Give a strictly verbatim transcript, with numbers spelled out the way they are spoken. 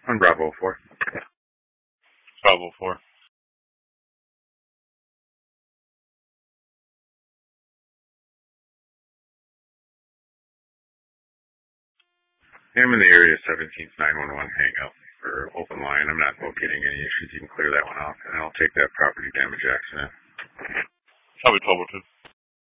On Bravo four. Bravo four. I'm in the area seventeenth nine one one hangout for open line. I'm not locating any issues. You can clear that one off, and I'll take that property damage accident. Probably twelve oh two.